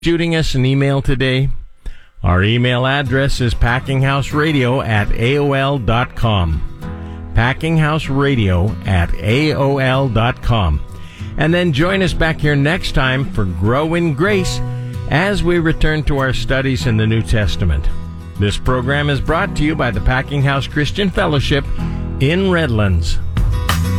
shooting us an email today? Our email address is packinghouseradio@aol.com. packinghouseradio@aol.com. And then join us back here next time for Grow in Grace as we return to our studies in the New Testament. This program is brought to you by the Packing House Christian Fellowship in Redlands.